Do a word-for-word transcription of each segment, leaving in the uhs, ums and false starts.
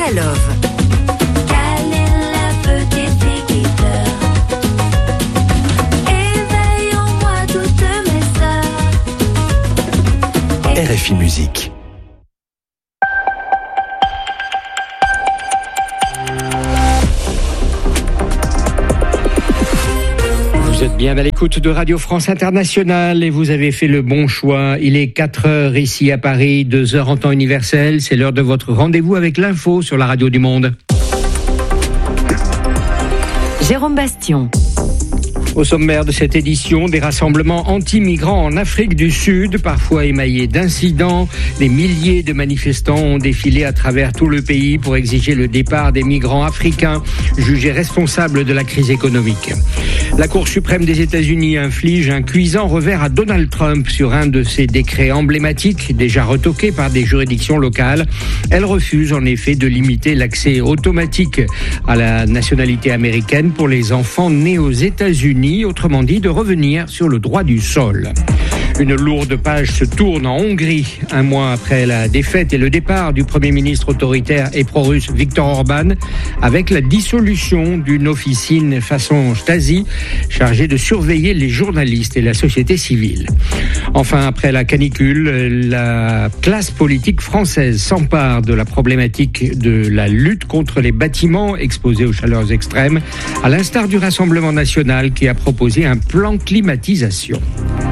Sophia Love. R F I Musique. Vous êtes bien à l'écoute de Radio France Internationale et vous avez fait le bon choix. Il est quatre heures ici à Paris, deux heures en temps universel. C'est l'heure de votre rendez-vous avec l'info sur la radio du monde. Jérôme Bastion. Au sommaire de cette édition, des rassemblements anti-migrants en Afrique du Sud, parfois émaillés d'incidents. Des milliers de manifestants ont défilé à travers tout le pays pour exiger le départ des migrants africains jugés responsables de la crise économique. La Cour suprême des États-Unis inflige un cuisant revers à Donald Trump sur un de ses décrets emblématiques, déjà retoqués par des juridictions locales. Elle refuse en effet de limiter l'accès automatique à la nationalité américaine pour les enfants nés aux États-Unis, autrement dit de revenir sur le droit du sol. Une lourde page se tourne en Hongrie, un mois après la défaite et le départ du Premier ministre autoritaire et pro-russe Viktor Orban, avec la dissolution d'une officine façon Stasi chargée de surveiller les journalistes et la société civile. Enfin, après la canicule, la classe politique française s'empare de la problématique de la lutte contre les bâtiments exposés aux chaleurs extrêmes, à l'instar du Rassemblement national qui a proposé un plan climatisation.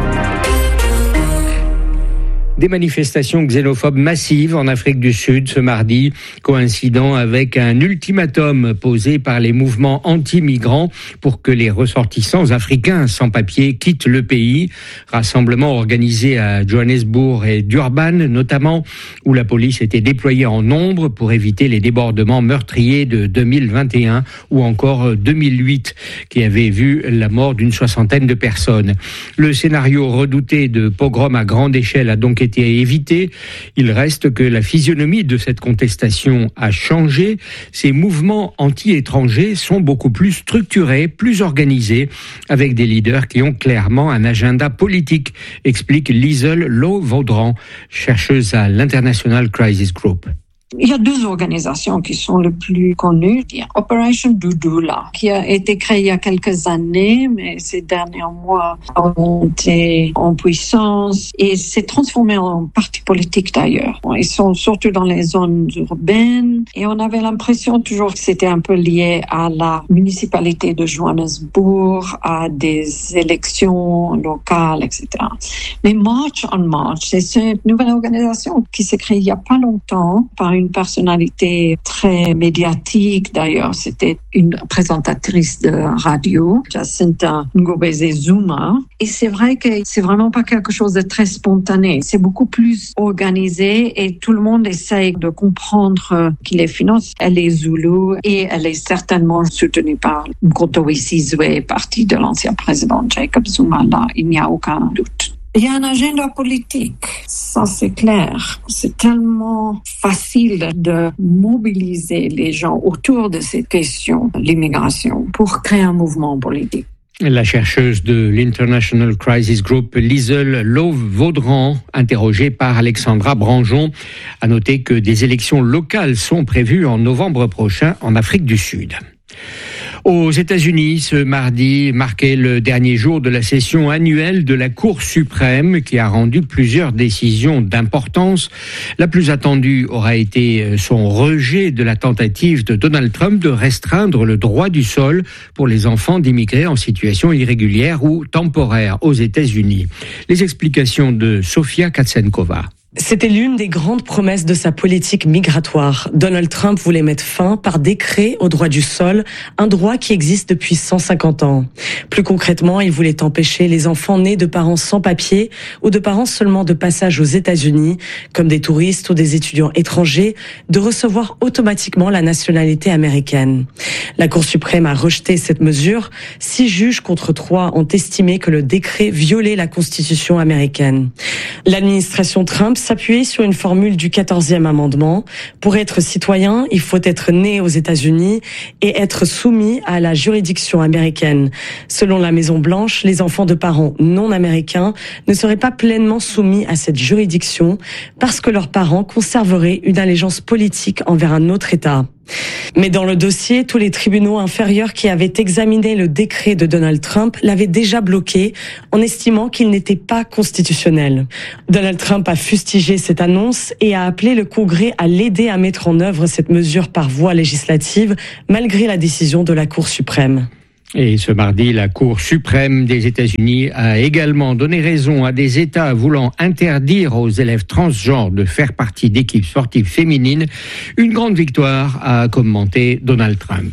Des manifestations xénophobes massives en Afrique du Sud ce mardi, coïncidant avec un ultimatum posé par les mouvements anti-migrants pour que les ressortissants africains sans papier quittent le pays. Rassemblement organisé à Johannesburg et Durban notamment, où la police était déployée en nombre pour éviter les débordements meurtriers de deux mille vingt et un ou encore deux mille huit, qui avaient vu la mort d'une soixantaine de personnes. Le scénario redouté de pogrom à grande échelle a donc été été évité. Il reste que la physionomie de cette contestation a changé. Ces mouvements anti-étrangers sont beaucoup plus structurés, plus organisés, avec des leaders qui ont clairement un agenda politique, explique Liesel Lau-Vaudran, chercheuse à l'International Crisis Group. Il y a deux organisations qui sont les plus connues. Il y a Operation Doudoula, qui a été créée il y a quelques années, mais ces derniers mois a monté en puissance et s'est transformé en parti politique d'ailleurs. Ils sont surtout dans les zones urbaines et on avait l'impression toujours que c'était un peu lié à la municipalité de Johannesburg, à des élections locales, et cetera. Mais March on March, c'est une nouvelle organisation qui s'est créée il n'y a pas longtemps par une personnalité très médiatique. D'ailleurs, c'était une présentatrice de radio, Jacinta Ngobese Zuma. Et c'est vrai que c'est vraiment pas quelque chose de très spontané. C'est beaucoup plus organisé et tout le monde essaye de comprendre qui les finance. Elle est Zoulou et elle est certainement soutenue par Mkhonto weSizwe, parti de l'ancien président Jacob Zuma. Là, il n'y a aucun doute. Il y a un agenda politique, ça c'est clair. C'est tellement facile de mobiliser les gens autour de cette question de l'immigration pour créer un mouvement politique. La chercheuse de l'International Crisis Group, Liesel Lau-Vaudran, interrogée par Alexandra Branjon, a noté que des élections locales sont prévues en novembre prochain en Afrique du Sud. Aux États-Unis, ce mardi marquait le dernier jour de la session annuelle de la Cour suprême qui a rendu plusieurs décisions d'importance. La plus attendue aura été son rejet de la tentative de Donald Trump de restreindre le droit du sol pour les enfants d'immigrés en situation irrégulière ou temporaire aux États-Unis. Les explications de Sofia Katsenkova. C'était l'une des grandes promesses de sa politique migratoire. Donald Trump voulait mettre fin par décret au droit du sol, un droit qui existe depuis cent cinquante ans. Plus concrètement, il voulait empêcher les enfants nés de parents sans papier ou de parents seulement de passage aux États-Unis, comme des touristes ou des étudiants étrangers, de recevoir automatiquement la nationalité américaine. La Cour suprême a rejeté cette mesure. Six juges contre trois ont estimé que le décret violait la Constitution américaine. L'administration Trump s'appuyait sur une formule du quatorzième amendement. Pour être citoyen, il faut être né aux États-Unis et être soumis à la juridiction américaine. Selon la Maison-Blanche, les enfants de parents non américains ne seraient pas pleinement soumis à cette juridiction parce que leurs parents conserveraient une allégeance politique envers un autre État. Mais dans le dossier, tous les tribunaux inférieurs qui avaient examiné le décret de Donald Trump l'avaient déjà bloqué en estimant qu'il n'était pas constitutionnel. Donald Trump a fustigé cette annonce et a appelé le Congrès à l'aider à mettre en œuvre cette mesure par voie législative malgré la décision de la Cour suprême. Et ce mardi, la Cour suprême des États-Unis a également donné raison à des États voulant interdire aux élèves transgenres de faire partie d'équipes sportives féminines. Une grande victoire, a commenté Donald Trump.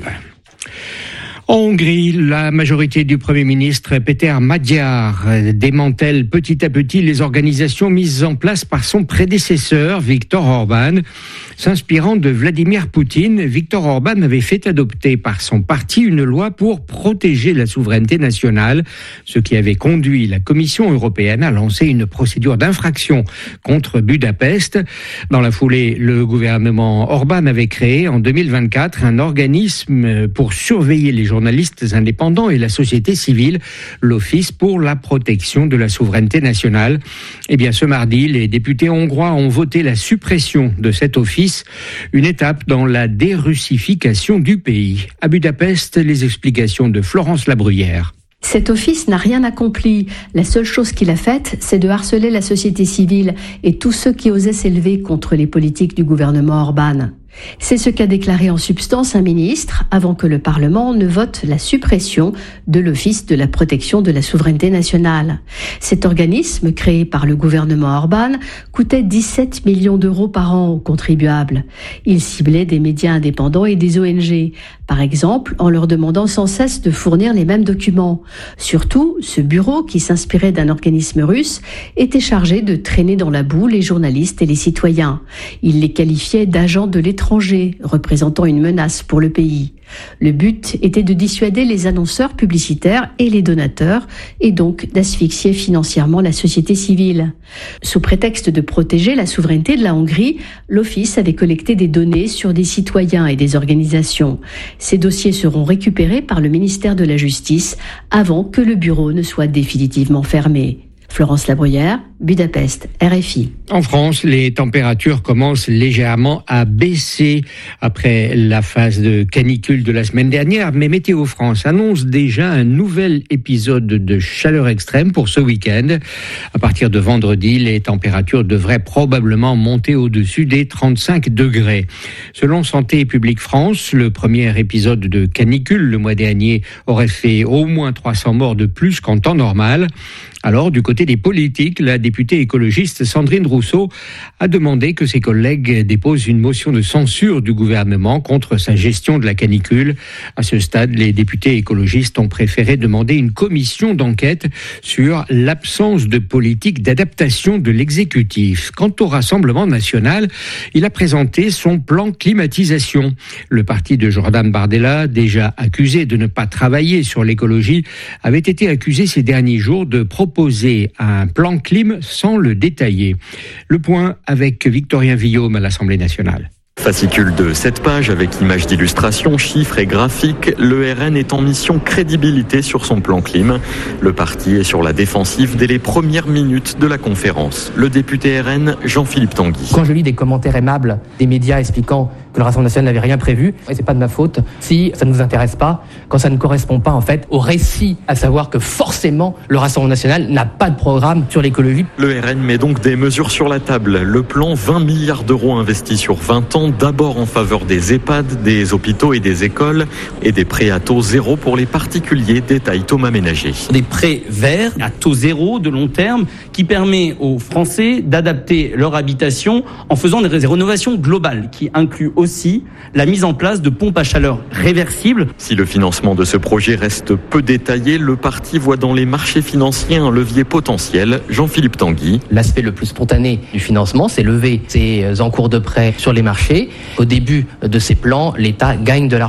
En Hongrie, la majorité du Premier ministre Péter Magyar démantèle petit à petit les organisations mises en place par son prédécesseur, Viktor Orban. S'inspirant de Vladimir Poutine, Viktor Orban avait fait adopter par son parti une loi pour protéger la souveraineté nationale, ce qui avait conduit la Commission européenne à lancer une procédure d'infraction contre Budapest. Dans la foulée, le gouvernement Orban avait créé en deux mille vingt-quatre un organisme pour surveiller les journalistes indépendants et la société civile, l'Office pour la protection de la souveraineté nationale. Eh bien, ce mardi, les députés hongrois ont voté la suppression de cet office, une étape dans la dérussification du pays. À Budapest, les explications de Florence Labruyère. Cet office n'a rien accompli. La seule chose qu'il a faite, c'est de harceler la société civile et tous ceux qui osaient s'élever contre les politiques du gouvernement Orban. C'est ce qu'a déclaré en substance un ministre avant que le Parlement ne vote la suppression de l'Office de la protection de la souveraineté nationale. Cet organisme, créé par le gouvernement Orban, coûtait dix-sept millions d'euros par an aux contribuables. Il ciblait des médias indépendants et des O N G, par exemple en leur demandant sans cesse de fournir les mêmes documents. Surtout, ce bureau, qui s'inspirait d'un organisme russe, était chargé de traîner dans la boue les journalistes et les citoyens. Il les qualifiait d'agents de l'étranger, représentant une menace pour le pays. Le but était de dissuader les annonceurs publicitaires et les donateurs, et donc d'asphyxier financièrement la société civile. Sous prétexte de protéger la souveraineté de la Hongrie, l'Office avait collecté des données sur des citoyens et des organisations. Ces dossiers seront récupérés par le ministère de la Justice avant que le bureau ne soit définitivement fermé. Florence Labruyère, Budapest, R F I. En France, les températures commencent légèrement à baisser après la phase de canicule de la semaine dernière, mais Météo France annonce déjà un nouvel épisode de chaleur extrême pour ce week-end. À partir de vendredi, les températures devraient probablement monter au-dessus des trente-cinq degrés. Selon Santé publique France, le premier épisode de canicule le mois dernier aurait fait au moins trois cents morts de plus qu'en temps normal. Alors, du côté des politiques, la députée écologiste Sandrine Rousseau a demandé que ses collègues déposent une motion de censure du gouvernement contre sa gestion de la canicule. À ce stade, les députés écologistes ont préféré demander une commission d'enquête sur l'absence de politique d'adaptation de l'exécutif. Quant au Rassemblement national, il a présenté son plan climatisation. Le parti de Jordan Bardella, déjà accusé de ne pas travailler sur l'écologie, avait été accusé ces derniers jours de proposer un plan clim sans le détailler. Le point avec Victorien Villaume à l'Assemblée nationale. Fascicule de sept pages avec images d'illustration, chiffres et graphiques, le R N est en mission crédibilité sur son plan clim. Le parti est sur la défensive dès les premières minutes de la conférence. Le député R N, Jean-Philippe Tanguy. Quand je lis des commentaires aimables des médias expliquant que le Rassemblement national n'avait rien prévu, et c'est pas de ma faute si ça ne nous intéresse pas, quand ça ne correspond pas en fait au récit, à savoir que forcément le Rassemblement national n'a pas de programme sur l'écologie. Le R N met donc des mesures sur la table. Le plan vingt milliards d'euros investis sur vingt ans, d'abord en faveur des EHPAD, des hôpitaux et des écoles, et des prêts à taux zéro pour les particuliers, détaille Thomas Ménager. Des prêts verts à taux zéro de long terme qui permet aux Français d'adapter leur habitation en faisant des rénovations globales qui incluent aussi la mise en place de pompes à chaleur réversibles. Si le financement de ce projet reste peu détaillé, le parti voit dans les marchés financiers un levier potentiel. Jean-Philippe Tanguy. L'aspect le plus spontané du financement, c'est lever ces encours de prêts sur les marchés. Au début de ces plans, l'État gagne de l'argent.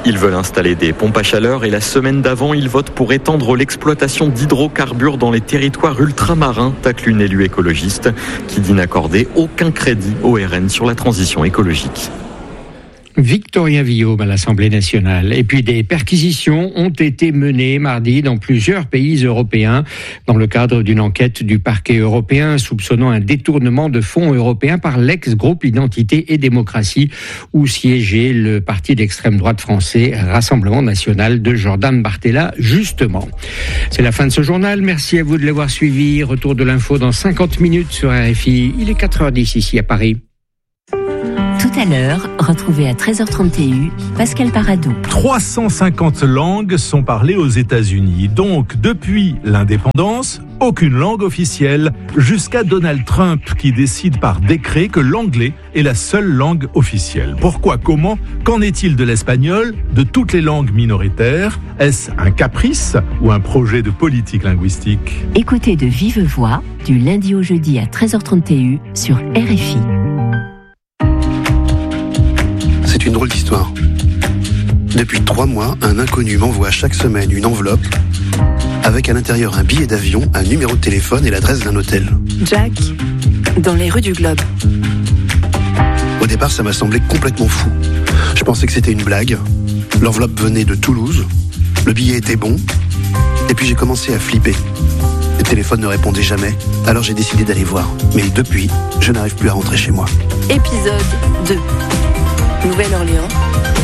Ils veulent installer des pompes à chaleur et la semaine d'avant, ils votent pour étendre l'exploitation d'hydrocarbures dans les territoires ultramarins, tacle une élue écologiste qui dit n'accorder aucun crédit au R N sur la transition écologique. Victorien Villaume à l'Assemblée nationale. Et puis des perquisitions ont été menées mardi dans plusieurs pays européens dans le cadre d'une enquête du parquet européen soupçonnant un détournement de fonds européens par l'ex-groupe Identité et Démocratie où siégeait le parti d'extrême droite français Rassemblement national de Jordan Bardella justement. C'est la fin de ce journal. Merci à vous de l'avoir suivi. Retour de l'info dans cinquante minutes sur R F I. Il est quatre heures dix ici à Paris. Tout à l'heure, retrouvez à treize heures trente et un Pascal Paradou. trois cent cinquante langues sont parlées aux États-Unis. Donc, depuis l'indépendance, aucune langue officielle, jusqu'à Donald Trump qui décide par décret que l'anglais est la seule langue officielle. Pourquoi ? Comment ? Qu'en est-il de l'espagnol ? De toutes les langues minoritaires ? Est-ce un caprice ou un projet de politique linguistique ? Écoutez de vive voix, du lundi au jeudi à treize heures trente et un sur R F I. C'est une drôle d'histoire. Depuis trois mois, un inconnu m'envoie chaque semaine une enveloppe avec à l'intérieur un billet d'avion, un numéro de téléphone et l'adresse d'un hôtel. Jack, dans les rues du Globe. Au départ, ça m'a semblé complètement fou. Je pensais que c'était une blague. L'enveloppe venait de Toulouse. Le billet était bon. Et puis j'ai commencé à flipper. Le téléphone ne répondait jamais. Alors j'ai décidé d'aller voir. Mais depuis, je n'arrive plus à rentrer chez moi. Épisode deux. Nouvelle-Orléans,